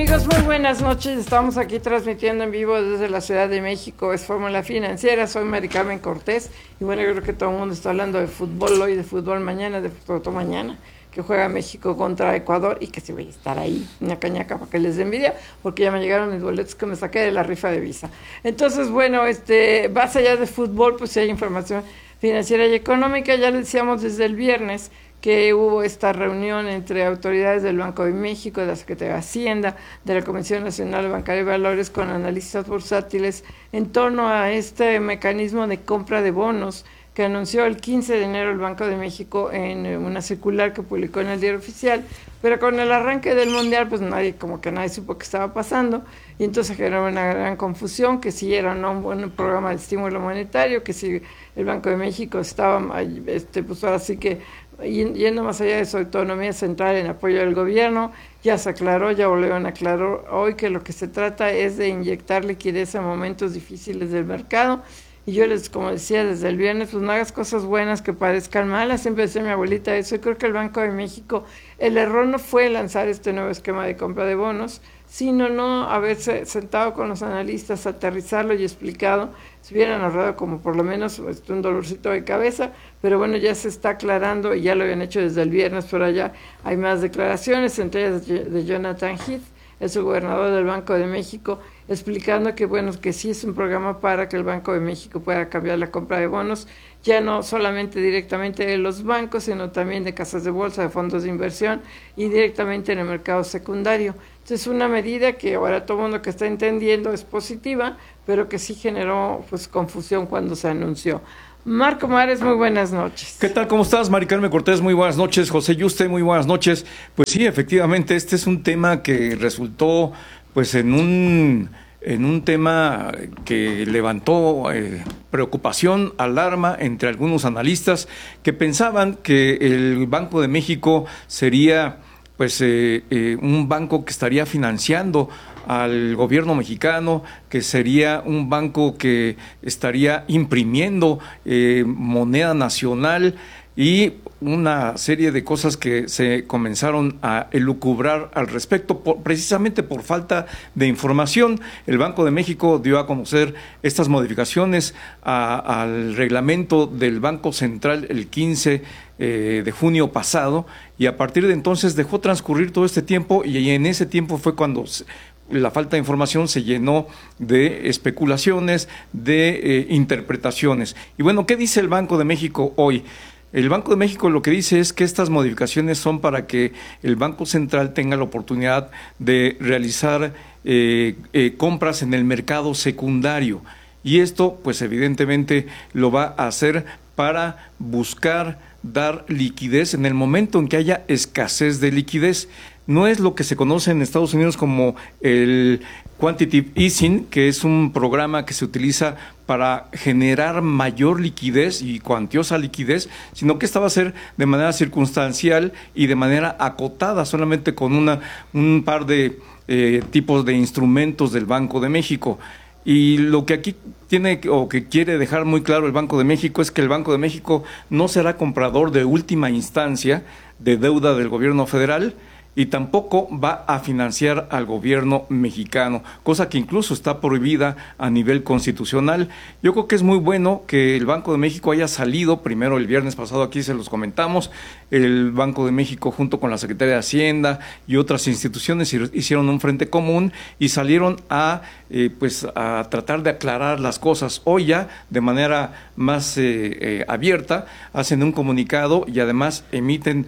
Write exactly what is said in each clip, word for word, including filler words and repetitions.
Amigos, muy buenas noches. Estamos aquí transmitiendo en vivo desde la Ciudad de México. Es Fórmula Financiera. Soy Mari Carmen Cortés. Y bueno, yo creo que todo el mundo está hablando de fútbol hoy, de fútbol mañana, de fútbol mañana, que juega México contra Ecuador y que se va a estar ahí, ñaca ñaca, para que les dé envidia, porque ya me llegaron mis boletos que me saqué de la rifa de Visa. Entonces, bueno, este, más allá de fútbol, pues si hay información financiera y económica. Ya les decíamos desde el viernes que hubo esta reunión entre autoridades del Banco de México, de la Secretaría de Hacienda, de la Comisión Nacional Bancaria y Valores, con analistas bursátiles en torno a este mecanismo de compra de bonos que anunció el quince de enero el Banco de México en una circular que publicó en el Diario Oficial, pero con el arranque del Mundial, pues nadie, como que nadie supo qué estaba pasando, y entonces generó una gran confusión, que si era o no un buen programa de estímulo monetario, que si el Banco de México estaba, este, pues ahora sí que yendo más allá de su autonomía central en apoyo del gobierno. Ya se aclaró, ya volvieron a aclarar hoy que lo que se trata es de inyectar liquidez en momentos difíciles del mercado. Y yo les, como decía desde el viernes, pues no hagas cosas buenas que parezcan malas. Siempre decía mi abuelita eso, y creo que el Banco de México, el error no fue lanzar este nuevo esquema de compra de bonos, sino no haberse sentado con los analistas, aterrizarlo y explicado. Se hubieran ahorrado como por lo menos este, un dolorcito de cabeza, pero bueno, ya se está aclarando y ya lo habían hecho desde el viernes, pero allá hay más declaraciones, entre ellas de Jonathan Heath, es el gobernador del Banco de México, explicando que bueno, que sí es un programa para que el Banco de México pueda cambiar la compra de bonos, ya no solamente directamente de los bancos, sino también de casas de bolsa, de fondos de inversión y directamente en el mercado secundario. Entonces, una medida que ahora todo el mundo que está entendiendo es positiva, pero que sí generó pues confusión cuando se anunció. Marco Mares, muy buenas noches. ¿Qué tal? ¿Cómo estás? Mari Carmen Cortés, muy buenas noches. José Yuste, muy buenas noches. Pues sí, efectivamente, este es un tema que resultó pues en un, en un tema que levantó eh, preocupación, alarma entre algunos analistas que pensaban que el Banco de México sería pues eh, eh, un banco que estaría financiando al gobierno mexicano, que sería un banco que estaría imprimiendo eh, moneda nacional y una serie de cosas que se comenzaron a elucubrar al respecto, por, precisamente por falta de información. El Banco de México dio a conocer estas modificaciones a, al reglamento del Banco Central el quince eh, de junio pasado, y a partir de entonces dejó transcurrir todo este tiempo, y en ese tiempo fue cuando la falta de información se llenó de especulaciones, de eh, interpretaciones. Y bueno, ¿qué dice el Banco de México hoy? El Banco de México lo que dice es que estas modificaciones son para que el Banco Central tenga la oportunidad de realizar eh, eh, compras en el mercado secundario. Y esto, pues evidentemente, lo va a hacer para buscar dar liquidez en el momento en que haya escasez de liquidez. No es lo que se conoce en Estados Unidos como el Quantitative Easing, que es un programa que se utiliza para generar mayor liquidez y cuantiosa liquidez, sino que esta va a ser de manera circunstancial y de manera acotada, solamente con una, un par de eh, tipos de instrumentos del Banco de México. Y lo que aquí tiene o que quiere dejar muy claro el Banco de México es que el Banco de México no será comprador de última instancia de deuda del gobierno federal, y tampoco va a financiar al gobierno mexicano, cosa que incluso está prohibida a nivel constitucional. Yo creo que es muy bueno que el Banco de México haya salido, primero el viernes pasado aquí se los comentamos, el Banco de México junto con la Secretaría de Hacienda y otras instituciones hicieron un frente común y salieron a eh, pues a tratar de aclarar las cosas. Hoy ya de manera más eh, eh, abierta hacen un comunicado y además emiten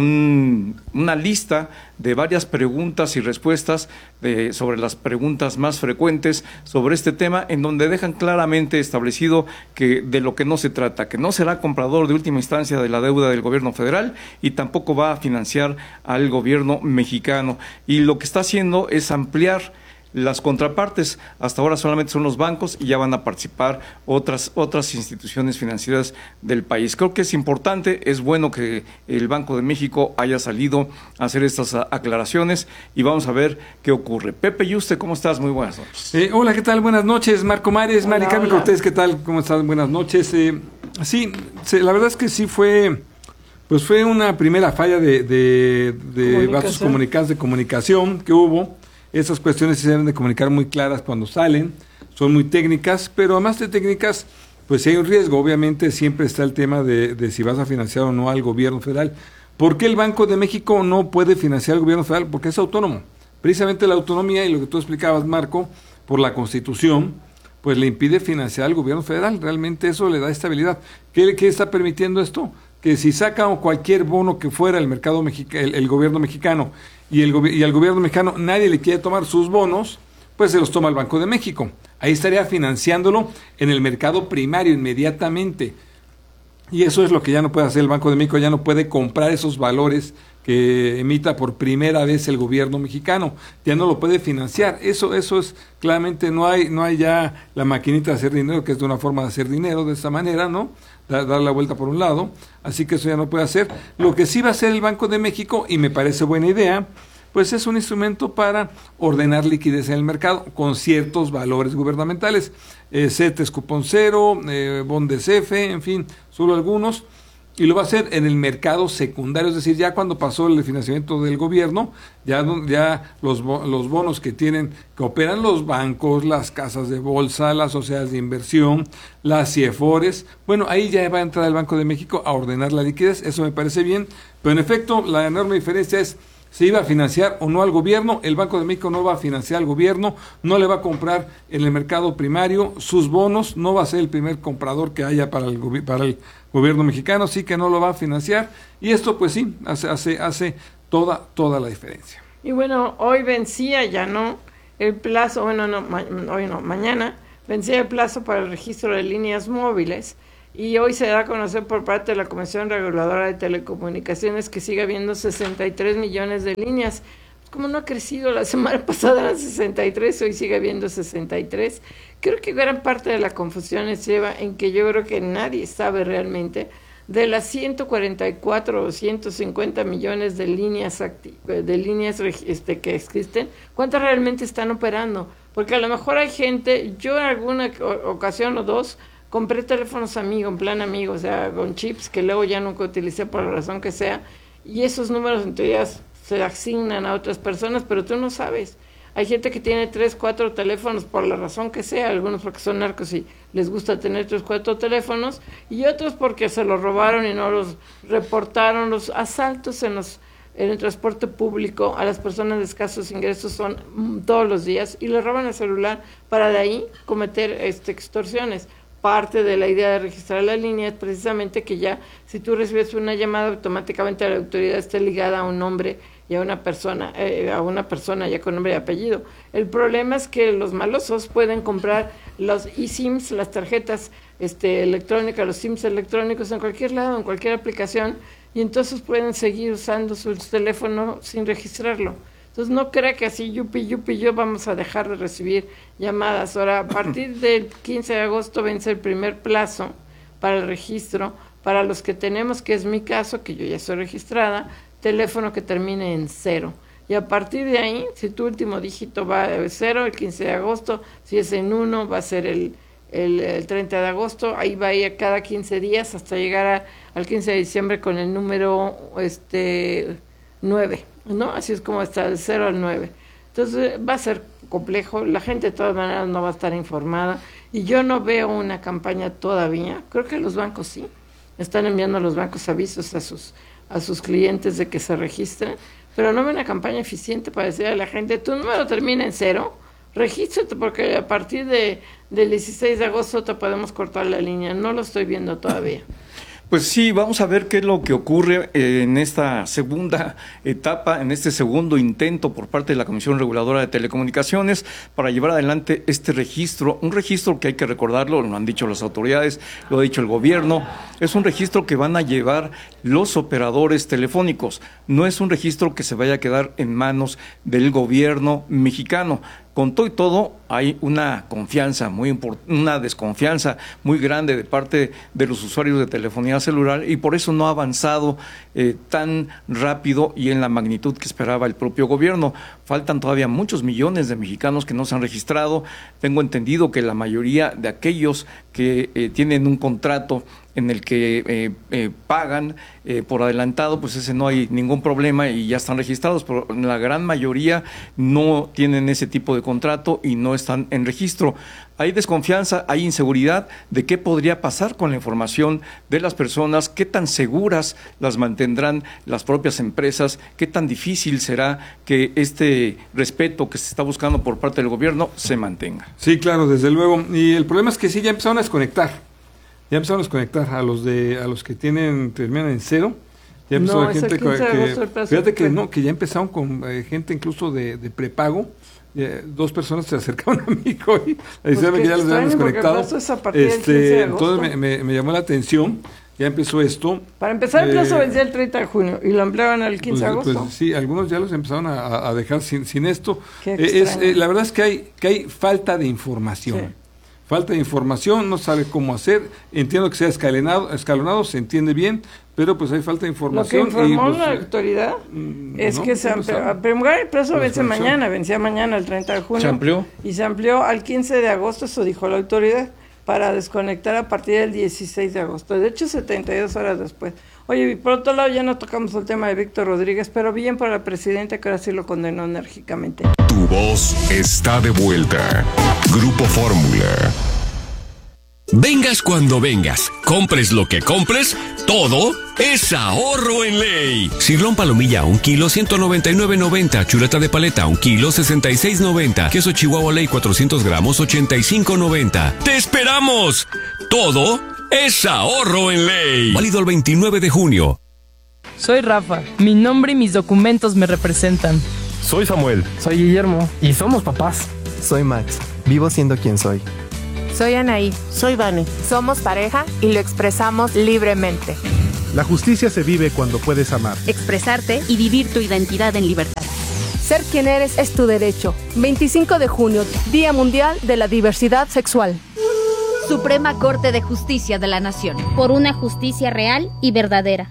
un, una lista de varias preguntas y respuestas de, sobre las preguntas más frecuentes sobre este tema, en donde dejan claramente establecido que de lo que no se trata, que no será comprador de última instancia de la deuda del gobierno federal y tampoco va a financiar al gobierno mexicano. Y lo que está haciendo es ampliar las contrapartes. Hasta ahora solamente son los bancos y ya van a participar otras otras instituciones financieras del país. Creo que es importante, es bueno que el Banco de México haya salido a hacer estas aclaraciones y vamos a ver qué ocurre. Pepe Yuste, ¿cómo estás? Muy buenas noches. Eh, hola, ¿qué tal? Buenas noches, Marco Mares, Mari Carmen Cortés, ¿qué tal? ¿Cómo estás? Buenas noches. Eh, sí, sí, la verdad es que sí fue, pues fue una primera falla de, de, de vasos comunicados de comunicación que hubo. Esas cuestiones se deben de comunicar muy claras cuando salen, son muy técnicas, pero además de técnicas, pues si hay un riesgo, obviamente siempre está el tema de, de si vas a financiar o no al gobierno federal. ¿Por qué el Banco de México no puede financiar al gobierno federal? Porque es autónomo. Precisamente la autonomía y lo que tú explicabas, Marco, por la Constitución, pues le impide financiar al gobierno federal. Realmente eso le da estabilidad. ¿Qué, qué está permitiendo esto? Que si saca cualquier bono que fuera el mercado mexica, el, el gobierno mexicano y, el, y al gobierno mexicano nadie le quiere tomar sus bonos, pues se los toma el Banco de México. Ahí estaría financiándolo en el mercado primario inmediatamente. Y eso es lo que ya no puede hacer el Banco de México, ya no puede comprar esos valores que emita por primera vez el gobierno mexicano, ya no lo puede financiar. Eso eso es claramente, no hay no hay ya la maquinita de hacer dinero, que es de una forma de hacer dinero de esta manera, ¿no? Dar, dar la vuelta por un lado, así que eso ya no puede hacer. Lo que sí va a hacer el Banco de México, y me parece buena idea, pues es un instrumento para ordenar liquidez en el mercado con ciertos valores gubernamentales, eh, CETES cupón cero, eh, bondes F, en fin, solo algunos, y lo va a hacer en el mercado secundario, es decir, ya cuando pasó el financiamiento del gobierno, ya, ya los, los bonos que tienen, que operan los bancos, las casas de bolsa, las sociedades de inversión, las CIEFORES, bueno, ahí ya va a entrar el Banco de México a ordenar la liquidez, eso me parece bien, pero en efecto la enorme diferencia es si iba a financiar o no al gobierno. El Banco de México no va a financiar al gobierno, no le va a comprar en el mercado primario sus bonos, no va a ser el primer comprador que haya para el, para el gobierno mexicano, sí que no lo va a financiar, y esto pues sí, hace, hace, hace toda, toda la diferencia. Y bueno, hoy vencía ya no el plazo, bueno, no, ma, hoy no, mañana vencía el plazo para el registro de líneas móviles, y hoy se da a conocer por parte de la Comisión Reguladora de Telecomunicaciones que sigue habiendo sesenta y tres millones de líneas. Como no ha crecido, la semana pasada eran sesenta y tres, hoy sigue habiendo sesenta y tres. Creo que gran parte de la confusión se lleva en que yo creo que nadie sabe realmente de las ciento cuarenta y cuatro o ciento cincuenta millones de líneas de líneas este, que existen, cuántas realmente están operando. Porque a lo mejor hay gente, yo en alguna ocasión o dos, compré teléfonos amigo, en plan amigo, o sea, con chips que luego ya nunca utilicé por la razón que sea, y esos números en teoría se asignan a otras personas, pero tú no sabes. Hay gente que tiene tres, cuatro teléfonos por la razón que sea, algunos porque son narcos y les gusta tener tres, cuatro teléfonos, y otros porque se los robaron y no los reportaron. Los asaltos en los en el transporte público a las personas de escasos ingresos son mm, todos los días, y les roban el celular para de ahí cometer este, extorsiones. Parte de la idea de registrar la línea es precisamente que ya, si tú recibes una llamada, automáticamente la autoridad esté ligada a un nombre y a una persona, eh, a una persona ya con nombre y apellido. El problema es que los malosos pueden comprar los eSIMs, las tarjetas este, electrónicas, los SIMs electrónicos en cualquier lado, en cualquier aplicación, y entonces pueden seguir usando su teléfono sin registrarlo. Entonces no crea que así yupi yupi yo vamos a dejar de recibir llamadas. Ahora, a partir del quince de agosto vence el primer plazo para el registro, para los que tenemos, que es mi caso, que yo ya soy registrada, teléfono que termine en cero. Y a partir de ahí, si tu último dígito va a cero, el quince de agosto, si es en uno, va a ser el, el, el treinta de agosto, ahí va a ir cada quince días hasta llegar a, al quince de diciembre con el número este nueve. ¿No? Así es como está, de cero al nueve. Entonces va a ser complejo, la gente de todas maneras no va a estar informada, y yo no veo una campaña todavía. Creo que los bancos sí, están enviando a los bancos avisos a sus, a sus clientes de que se registren, pero no veo una campaña eficiente para decirle a la gente, tu número termina en cero, regístrate porque a partir de, del dieciséis de agosto te podemos cortar la línea. No lo estoy viendo todavía. Pues sí, vamos a ver qué es lo que ocurre en esta segunda etapa, en este segundo intento por parte de la Comisión Reguladora de Telecomunicaciones para llevar adelante este registro, un registro que hay que recordarlo, lo han dicho las autoridades, lo ha dicho el gobierno, es un registro que van a llevar los operadores telefónicos, no es un registro que se vaya a quedar en manos del gobierno mexicano. Con todo y todo, hay una confianza muy importante, una desconfianza muy grande de parte de los usuarios de telefonía celular, y por eso no ha avanzado eh, tan rápido y en la magnitud que esperaba el propio gobierno. Faltan todavía muchos millones de mexicanos que no se han registrado. Tengo entendido que la mayoría de aquellos que eh, tienen un contrato en el que eh, eh, pagan eh, por adelantado, pues ese no hay ningún problema y ya están registrados, pero la gran mayoría no tienen ese tipo de contrato y no están en registro. Hay desconfianza, hay inseguridad de qué podría pasar con la información de las personas, qué tan seguras las mantendrán las propias empresas, qué tan difícil será que este respeto que se está buscando por parte del gobierno se mantenga. Sí, claro, desde luego. Y el problema es que sí, ya empezaron a desconectar. Ya empezaron a desconectar a los de a los que tienen terminan en cero. Ya empezó No, la es gente el quince de que, agosto el plazo fíjate de que pre- no, que ya empezaron con eh, gente incluso de, de prepago. Eh, dos personas se acercaron a mí hoy a decirme Pues que ya qué los habían extraño, porque el desconectado. plazo es a partir del quince de agosto. Entonces me, me, me llamó la atención. Ya empezó esto. Para empezar, el plazo Eh, vencía el treinta de junio y lo ampliaban al quince de Pues, agosto. pues sí, algunos ya los empezaron a, a dejar sin, sin esto. Qué Eh, es, extraño. eh, la verdad es que hay, que hay falta de información. Sí. Falta de información, no sabe cómo hacer. Entiendo que sea escalonado, escalonado, se entiende bien, pero pues hay falta de Lo que información. informó y, pues, la eh, autoridad mm, es no, que se no amplió. sabe. En primer lugar, el plazo La vence desconexión. mañana, vencía mañana el treinta de junio. ¿Se amplió? Y se amplió al quince de agosto, eso dijo la autoridad, para desconectar a partir del dieciséis de agosto. De hecho, setenta y dos horas después. Oye, y por otro lado, ya no tocamos el tema de Víctor Rodríguez, pero bien por la presidenta que ahora sí lo condenó enérgicamente. Tu voz está de vuelta. Grupo Fórmula. Vengas cuando vengas, compres lo que compres, todo es ahorro en ley. Cirlón palomilla, un kilo, ciento noventa y nueve noventa. Chuleta de paleta, un kilo, sesenta y seis noventa. Queso Chihuahua Ley, cuatrocientos gramos, ochenta y cinco noventa. ¡Te esperamos! Todo es ahorro en ley. Válido el veintinueve de junio. Soy Rafa. Mi nombre y mis documentos me representan. Soy Samuel. Soy Guillermo y somos papás. Soy Max. Vivo siendo quien soy. Soy Anaí. Soy Vane. Somos pareja y lo expresamos libremente. La justicia se vive cuando puedes amar. Expresarte y vivir tu identidad en libertad. Ser quien eres es tu derecho. veinticinco de junio, Día Mundial de la Diversidad Sexual. Suprema Corte de Justicia de la Nación. Por una justicia real y verdadera.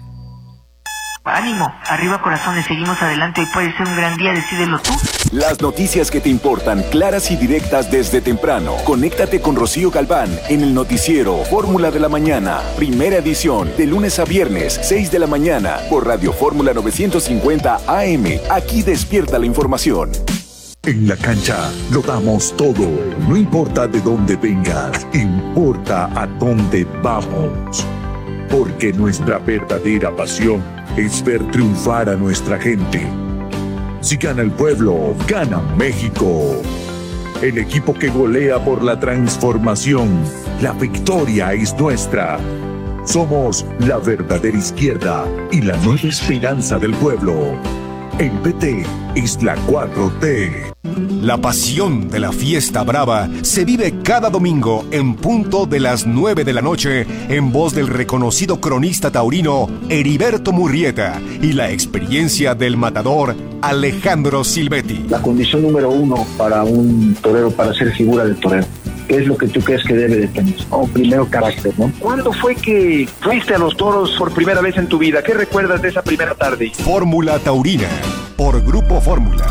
Ánimo, arriba corazones, seguimos adelante, hoy puede ser un gran día, decídelo tú. Las noticias que te importan, claras y directas desde temprano. Conéctate con Rocío Galván en el noticiero Fórmula de la Mañana, primera edición, de lunes a viernes, seis de la mañana, por Radio Fórmula novecientos cincuenta A M. Aquí despierta la información. En la cancha lo damos todo, no importa de dónde vengas, importa a dónde vamos. Porque nuestra verdadera pasión es ver triunfar a nuestra gente. Si gana el pueblo, gana México. El equipo que golea por la transformación. La victoria es nuestra. Somos la verdadera izquierda y la nueva esperanza del pueblo. El P T es la cuatro T. La pasión de la fiesta brava se vive cada domingo en punto de las nueve de la noche en voz del reconocido cronista taurino Heriberto Murrieta y la experiencia del matador Alejandro Silvetti. La condición número uno para un torero, para ser figura del torero, ¿qué es lo que tú crees que debe de tener? Oh, primero, carácter, ¿no? ¿Cuándo fue que fuiste a los toros por primera vez en tu vida? ¿Qué recuerdas de esa primera tarde? Fórmula Taurina, por Grupo Fórmula.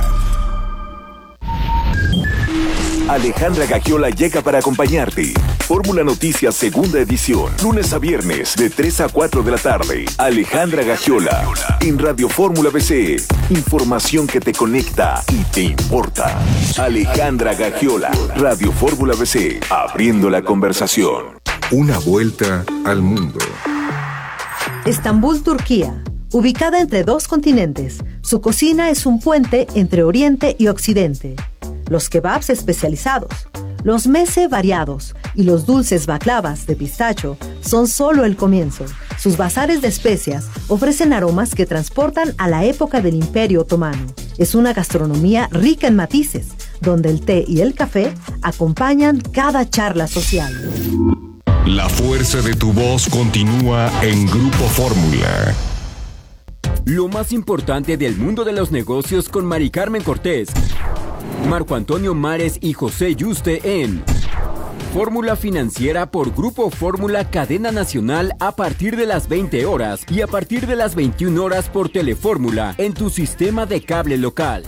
Alejandra Gagiola llega para acompañarte. Fórmula Noticias, segunda edición, lunes a viernes, de tres a cuatro de la tarde. Alejandra Gagiola, en Radio Fórmula B C. Información que te conecta y te importa. Alejandra Gagiola, Radio Fórmula B C, abriendo la conversación. Una vuelta al mundo. Estambul, Turquía. Ubicada entre dos continentes, su cocina es un puente entre Oriente y Occidente. Los kebabs especializados, los meze variados y los dulces baklavas de pistacho son solo el comienzo. Sus bazares de especias ofrecen aromas que transportan a la época del Imperio Otomano. Es una gastronomía rica en matices, donde el té y el café acompañan cada charla social. La fuerza de tu voz continúa en Grupo Fórmula. Lo más importante del mundo de los negocios con Mari Carmen Cortés, Marco Antonio Mares y José Yuste en Fórmula Financiera por Grupo Fórmula Cadena Nacional a partir de las veinte horas y a partir de las veintiuna horas por Telefórmula en tu sistema de cable local.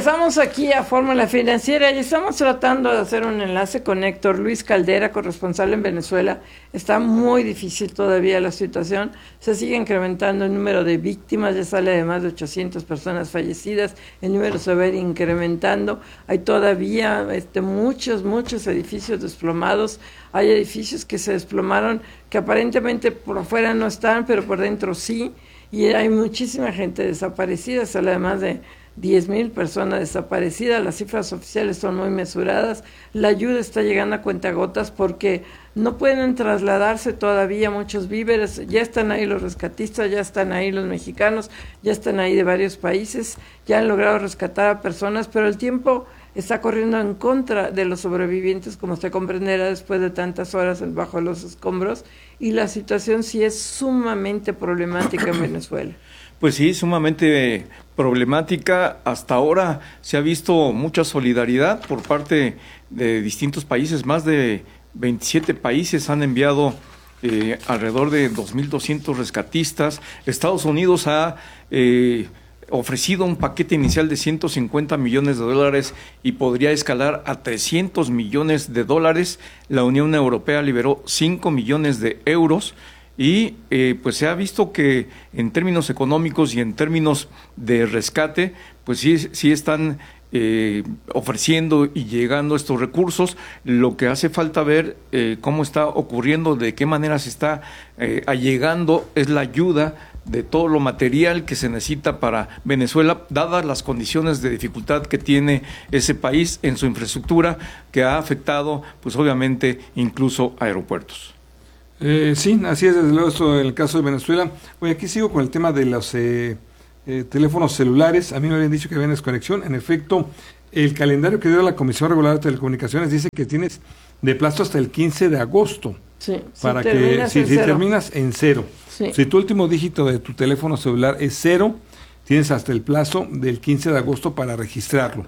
regresamos aquí a Fórmula Financiera y estamos tratando de hacer un enlace con Héctor Luis Caldera, corresponsal en Venezuela. Está muy difícil todavía la situación, se sigue incrementando el número de víctimas, ya sale de más de ochocientas personas fallecidas, el número se va a ir incrementando, hay todavía este, muchos, muchos edificios desplomados, hay edificios que se desplomaron que aparentemente por afuera no están, pero por dentro sí, y hay muchísima gente desaparecida, sale de más de diez mil personas desaparecidas, las cifras oficiales son muy mesuradas, la ayuda está llegando a cuentagotas porque no pueden trasladarse todavía muchos víveres, ya están ahí los rescatistas, ya están ahí los mexicanos, ya están ahí de varios países, ya han logrado rescatar a personas, pero el tiempo está corriendo en contra de los sobrevivientes, como se comprenderá después de tantas horas bajo los escombros, y la situación sí es sumamente problemática en Venezuela. Pues sí, sumamente problemática. Hasta ahora se ha visto mucha solidaridad por parte de distintos países. Más de veintisiete países han enviado eh, alrededor de dos mil doscientos rescatistas. Estados Unidos ha eh, ofrecido un paquete inicial de ciento cincuenta millones de dólares y podría escalar a trescientos millones de dólares. La Unión Europea liberó cinco millones de euros. Y eh, pues se ha visto que en términos económicos y en términos de rescate, pues sí, sí están eh, ofreciendo y llegando estos recursos. Lo que hace falta ver eh, cómo está ocurriendo, de qué manera se está eh, allegando, es la ayuda de todo lo material que se necesita para Venezuela, dadas las condiciones de dificultad que tiene ese país en su infraestructura, que ha afectado, pues obviamente, incluso aeropuertos. Eh, sí, así es, desde luego, esto en el caso de Venezuela. Oye, aquí sigo con el tema de los eh, eh, teléfonos celulares. A mí me habían dicho que había desconexión. En efecto, el calendario que dio la Comisión Regular de Telecomunicaciones dice que tienes de plazo hasta el quince de agosto. Sí, para si que terminas si, en si cero. terminas en cero. Sí. Si tu último dígito de tu teléfono celular es cero, tienes hasta el plazo del quince de agosto para registrarlo.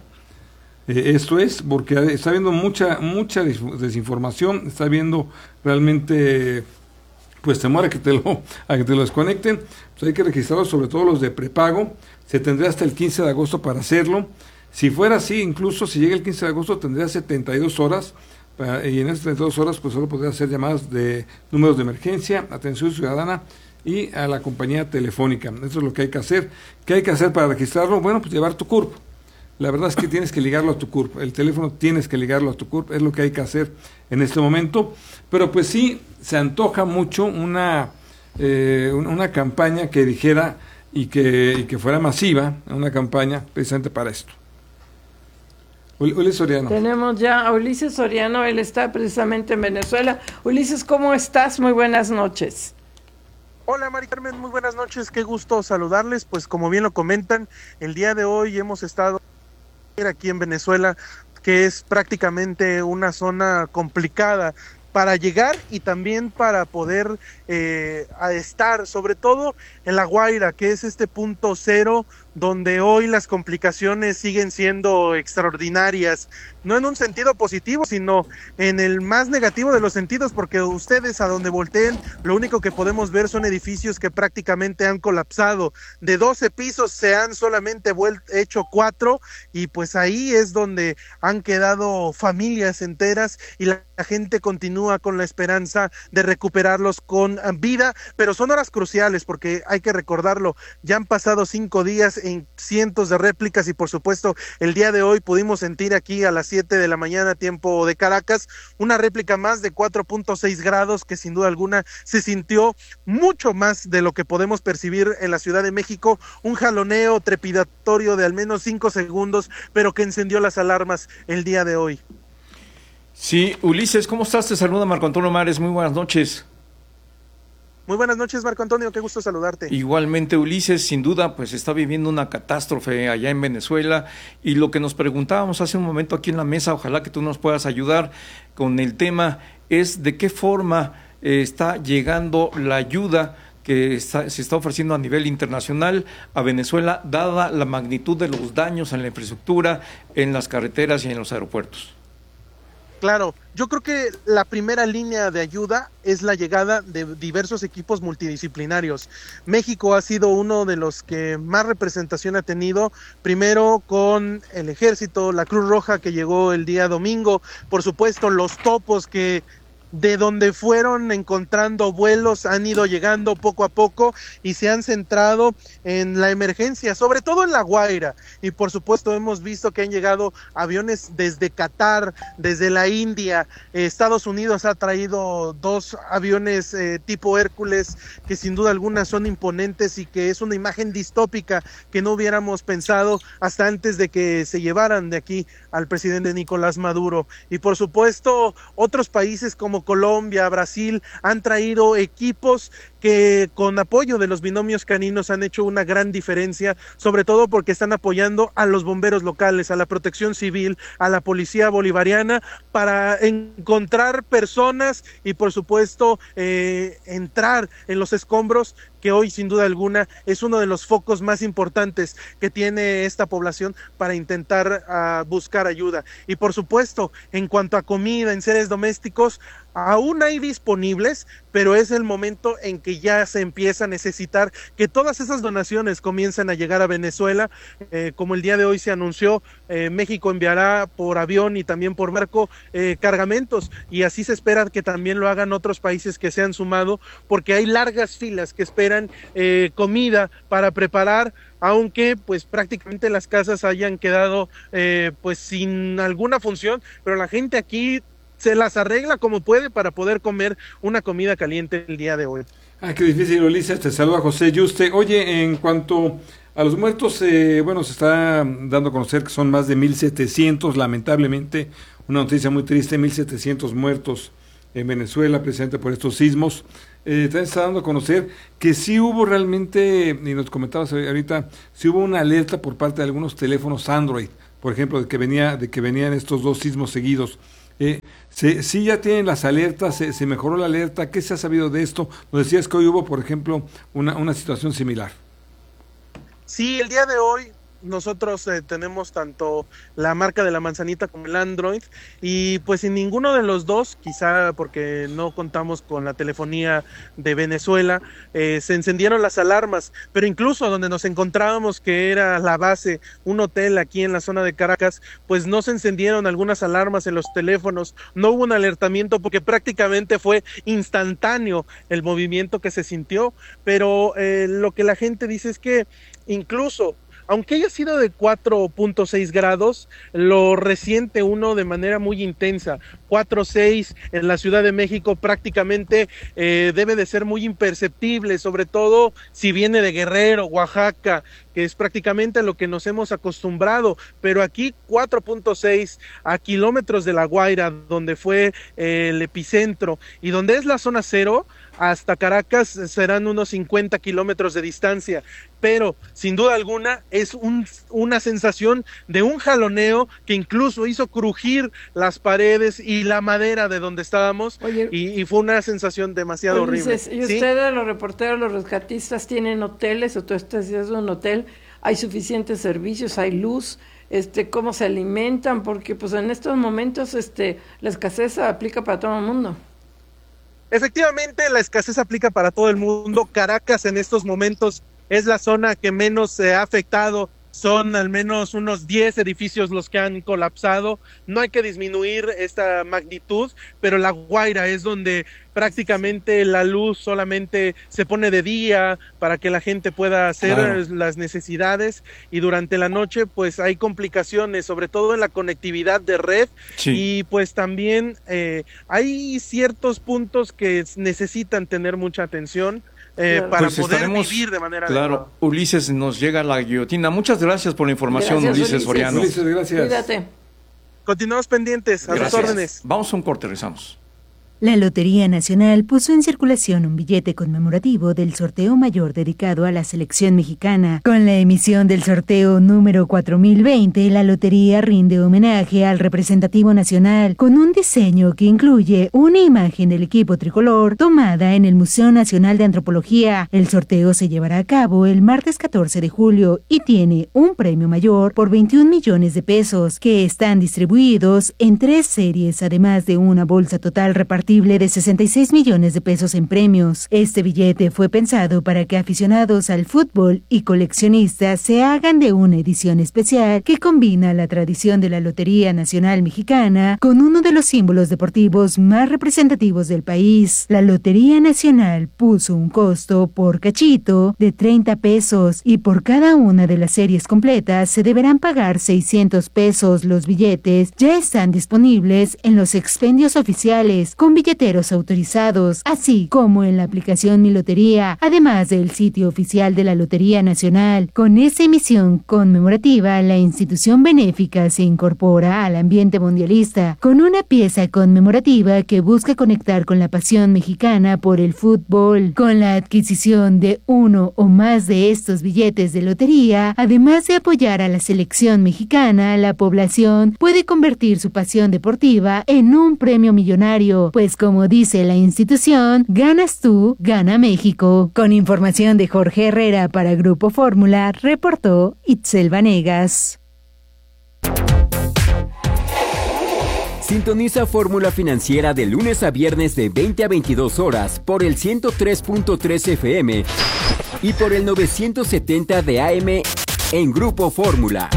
Eh, esto es porque está habiendo mucha mucha desinformación, está habiendo realmente pues temor a que te lo a que te lo desconecten. Pues hay que registrarlo, sobre todo los de prepago. Se tendría hasta el quince de agosto para hacerlo. Si fuera así, incluso si llega el quince de agosto tendría setenta y dos horas para, y en esas setenta y dos horas pues solo podría hacer llamadas de números de emergencia, atención ciudadana y a la compañía telefónica. Eso es lo que hay que hacer. ¿Qué hay que hacer para registrarlo? Bueno, pues llevar tu C U R P. La verdad es que tienes que ligarlo a tu C U R P, el teléfono tienes que ligarlo a tu C U R P, es lo que hay que hacer en este momento, pero pues sí, se antoja mucho una, eh, una campaña que dijera y que, y que fuera masiva, una campaña precisamente para esto. Ulises Soriano. Tenemos ya a Ulises Soriano, él está precisamente en Venezuela. Ulises, ¿cómo estás? Muy buenas noches. Hola Mari Carmen, muy buenas noches, qué gusto saludarles. Pues como bien lo comentan, el día de hoy hemos estado aquí en Venezuela, que es prácticamente una zona complicada para llegar y también para poder eh, a estar, sobre todo en La Guaira, que es este punto cero donde hoy las complicaciones siguen siendo extraordinarias, no en un sentido positivo, sino en el más negativo de los sentidos, porque ustedes a donde volteen, lo único que podemos ver son edificios que prácticamente han colapsado. De doce pisos se han solamente vuel- hecho cuatro, y pues ahí es donde han quedado familias enteras, y la, la gente continúa con la esperanza de recuperarlos con vida, pero son horas cruciales, porque hay que recordarlo, ya han pasado cinco días en cientos de réplicas, y por supuesto el día de hoy pudimos sentir aquí a las siete de la mañana tiempo de Caracas una réplica más de cuatro punto seis grados, que sin duda alguna se sintió mucho más de lo que podemos percibir en la Ciudad de México, un jaloneo trepidatorio de al menos cinco segundos, pero que encendió las alarmas el día de hoy. Sí, Ulises, ¿cómo estás? Te saluda Marco Antonio Mares, muy buenas noches. Muy buenas noches, Marco Antonio, qué gusto saludarte. Igualmente, Ulises, sin duda, pues está viviendo una catástrofe allá en Venezuela, y lo que nos preguntábamos hace un momento aquí en la mesa, ojalá que tú nos puedas ayudar con el tema, es de qué forma eh, está llegando la ayuda que está, se está ofreciendo a nivel internacional a Venezuela, dada la magnitud de los daños en la infraestructura, en las carreteras y en los aeropuertos. Claro, yo creo que la primera línea de ayuda es la llegada de diversos equipos multidisciplinarios. México ha sido uno de los que más representación ha tenido, primero con el Ejército, la Cruz Roja que llegó el día domingo, por supuesto los topos que de donde fueron encontrando vuelos han ido llegando poco a poco y se han centrado en la emergencia, sobre todo en La Guaira, y por supuesto hemos visto que han llegado aviones desde Qatar, desde la India. eh, Estados Unidos ha traído dos aviones eh, tipo Hércules que sin duda alguna son imponentes y que es una imagen distópica que no hubiéramos pensado hasta antes de que se llevaran de aquí al presidente Nicolás Maduro. Y por supuesto otros países como Colombia, Brasil, han traído equipos que con apoyo de los binomios caninos han hecho una gran diferencia, sobre todo porque están apoyando a los bomberos locales, a la protección civil, a la policía bolivariana, para encontrar personas y por supuesto eh, entrar en los escombros, que hoy sin duda alguna es uno de los focos más importantes que tiene esta población para intentar uh, buscar ayuda. Y por supuesto, en cuanto a comida, en seres domésticos, aún hay disponibles, pero es el momento en que ya se empieza a necesitar que todas esas donaciones comiencen a llegar a Venezuela. Eh, como el día de hoy se anunció, eh, México enviará por avión y también por barco eh, cargamentos, y así se espera que también lo hagan otros países que se han sumado, porque hay largas filas que esperan eh, comida para preparar, aunque pues prácticamente las casas hayan quedado eh, pues sin alguna función, pero la gente aquí se las arregla como puede para poder comer una comida caliente el día de hoy. Ah, qué difícil, Ulises. Te saluda José Yuste. Oye, en cuanto a los muertos, eh, bueno, se está dando a conocer que son más de mil setecientos, lamentablemente, una noticia muy triste, mil setecientos muertos en Venezuela, precisamente por estos sismos. Eh, también se está dando a conocer que sí hubo realmente, y nos comentabas ahorita, sí hubo una alerta por parte de algunos teléfonos Android, por ejemplo, de que venía, de que venían estos dos sismos seguidos. Eh, se, sí ya tienen las alertas, se, se mejoró la alerta. ¿Qué se ha sabido de esto? Nos decías que hoy hubo, por ejemplo, una, una situación similar. Sí, el día de hoy nosotros eh, tenemos tanto la marca de la manzanita como el Android, y pues en ninguno de los dos, quizá porque no contamos con la telefonía de Venezuela, eh, se encendieron las alarmas, pero incluso donde nos encontrábamos, que era la base, un hotel aquí en la zona de Caracas, pues no se encendieron algunas alarmas en los teléfonos, no hubo un alertamiento porque prácticamente fue instantáneo el movimiento que se sintió, pero eh, lo que la gente dice es que incluso aunque haya sido de cuatro punto seis grados, lo resiente uno de manera muy intensa. cuatro punto seis en la Ciudad de México prácticamente eh, debe de ser muy imperceptible, sobre todo si viene de Guerrero, Oaxaca, que es prácticamente a lo que nos hemos acostumbrado, pero aquí cuatro punto seis a kilómetros de La Guaira, donde fue eh, el epicentro, y donde es la zona cero, hasta Caracas serán unos cincuenta kilómetros de distancia, pero sin duda alguna es un, una sensación de un jaloneo que incluso hizo crujir las paredes y la madera de donde estábamos. Oye, y, y fue una sensación demasiado oye, horrible. Dices, ¿y ¿sí? ustedes, los reporteros, los rescatistas, tienen hoteles o tú estás en un hotel? ¿Hay suficientes servicios? ¿Hay luz? Este, ¿cómo se alimentan? Porque pues en estos momentos este, la escasez aplica para todo el mundo. Efectivamente, la escasez aplica para todo el mundo. Caracas en estos momentos es la zona que menos se ha afectado. Son al menos unos diez edificios los que han colapsado. No hay que disminuir esta magnitud, pero La Guaira es donde prácticamente la luz solamente se pone de día para que la gente pueda hacer claro. las necesidades, y durante la noche pues hay complicaciones, sobre todo en la conectividad de red, sí. y pues también eh, hay ciertos puntos que necesitan tener mucha atención. Eh, claro. para pues poder estaremos, vivir de manera claro, adecuada. Ulises, nos llega la guillotina. Muchas gracias por la información, gracias, Ulises, Ulises Soriano. Ulises, gracias. Cuídate. Continuamos pendientes, a gracias. sus órdenes. Vamos a un corte, regresamos. La Lotería Nacional puso en circulación un billete conmemorativo del sorteo mayor dedicado a la selección mexicana. Con la emisión del sorteo número cuatro mil veinte, la lotería rinde homenaje al representativo nacional con un diseño que incluye una imagen del equipo tricolor tomada en el Museo Nacional de Antropología. El sorteo se llevará a cabo el martes catorce de julio y tiene un premio mayor por veintiún millones de pesos que están distribuidos en tres series, además de una bolsa total repartida de sesenta y seis millones de pesos en premios. Este billete fue pensado para que aficionados al fútbol y coleccionistas se hagan de una edición especial que combina la tradición de la Lotería Nacional Mexicana con uno de los símbolos deportivos más representativos del país. La Lotería Nacional puso un costo por cachito de treinta pesos y por cada una de las series completas se deberán pagar seiscientos pesos. Los billetes ya están disponibles en los expendios oficiales con billeteros autorizados, así como en la aplicación Mi Lotería, además del sitio oficial de la Lotería Nacional. Con esta emisión conmemorativa, la institución benéfica se incorpora al ambiente mundialista con una pieza conmemorativa que busca conectar con la pasión mexicana por el fútbol. Con la adquisición de uno o más de estos billetes de lotería, además de apoyar a la selección mexicana, la población puede convertir su pasión deportiva en un premio millonario, pues como dice la institución, ganas tú, gana México. Con información de Jorge Herrera para Grupo Fórmula, reportó Itzel Vanegas. Sintoniza Fórmula Financiera de lunes a viernes de veinte a veintidós horas por el ciento tres punto tres F M y por el novecientos setenta de A M en Grupo Fórmula.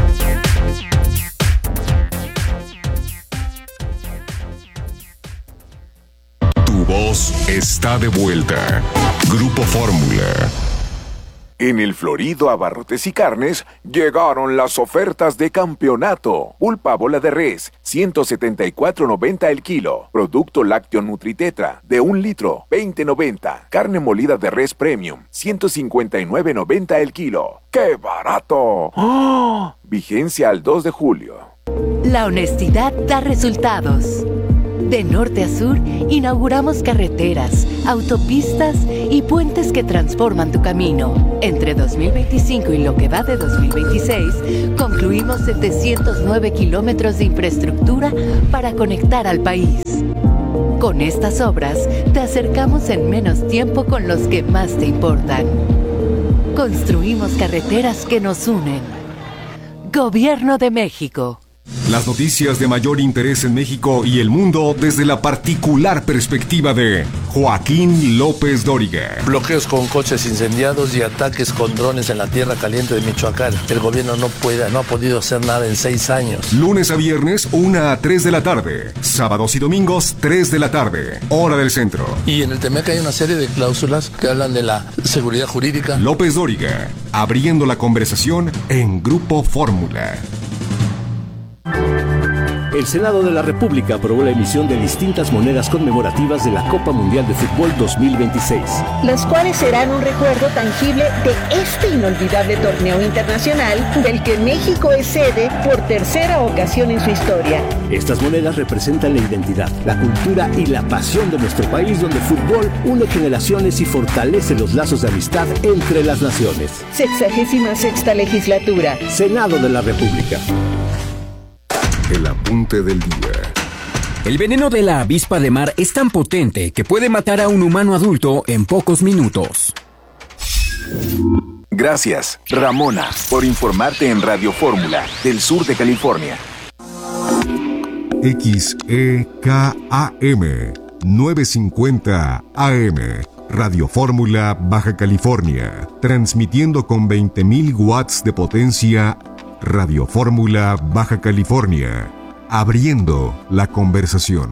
Tu voz está de vuelta. Grupo Fórmula. En el Florido Abarrotes y Carnes llegaron las ofertas de campeonato. Pulpa bola de res, ciento setenta y cuatro noventa el kilo. Producto lácteo Nutritetra, de un litro, veinte noventa. Carne molida de res premium, ciento cincuenta y nueve noventa el kilo. ¡Qué barato! ¡Oh! Vigencia al dos de julio. La honestidad da resultados. De norte a sur, inauguramos carreteras, autopistas y puentes que transforman tu camino. Entre dos mil veinticinco y lo que va de dos mil veintiséis, concluimos setecientos nueve kilómetros de infraestructura para conectar al país. Con estas obras, te acercamos en menos tiempo con los que más te importan. Construimos carreteras que nos unen. Gobierno de México. Las noticias de mayor interés en México y el mundo desde la particular perspectiva de Joaquín López Dóriga. Bloqueos con coches incendiados y ataques con drones en la tierra caliente de Michoacán. El gobierno no puede, no ha podido hacer nada en seis años. Lunes a viernes, una a tres de la tarde. Sábados y domingos, tres de la tarde. Hora del centro. Y en el Temec hay una serie de cláusulas que hablan de la seguridad jurídica. López Dóriga, abriendo la conversación en Grupo Fórmula. El Senado de la República aprobó la emisión de distintas monedas conmemorativas de la Copa Mundial de Fútbol dos mil veintiséis. Las cuales serán un recuerdo tangible de este inolvidable torneo internacional del que México es sede por tercera ocasión en su historia. Estas monedas representan la identidad, la cultura y la pasión de nuestro país, donde el fútbol une generaciones y fortalece los lazos de amistad entre las naciones. Sexagésima sexta legislatura. Senado de la República. El apunte del día. El veneno de la avispa de mar es tan potente que puede matar a un humano adulto en pocos minutos. Gracias, Ramona, por informarte en Radio Fórmula del sur de California. X E K A M novecientos cincuenta A M, Radio Fórmula, Baja California, transmitiendo con veinte mil watts de potencia. Radio Fórmula, Baja California, abriendo la conversación.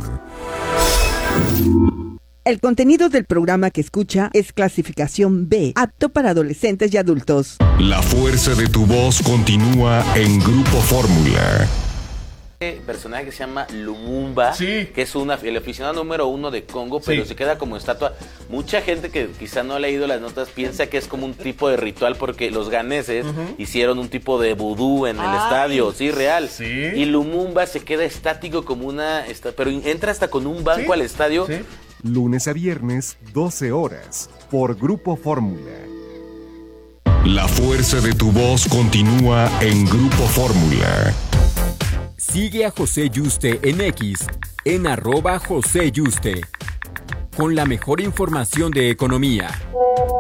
El contenido del programa que escucha es clasificación B, apto para adolescentes y adultos. La fuerza de tu voz continúa en Grupo Fórmula. personaje que se llama Lumumba, sí. que es una, el aficionado número uno de Congo, pero sí. se queda como estatua. Mucha gente que quizá no ha leído las notas piensa que es como un tipo de ritual porque los ganeses uh-huh. hicieron un tipo de vudú en el Ay. estadio, sí, real. Sí. Y Lumumba se queda estático como una... pero entra hasta con un banco ¿Sí? al estadio. Sí. Lunes a viernes, doce horas, por Grupo Fórmula. La fuerza de tu voz continúa en Grupo Fórmula. Sigue a José Yuste en X, en arroba José Yuste, con la mejor información de economía.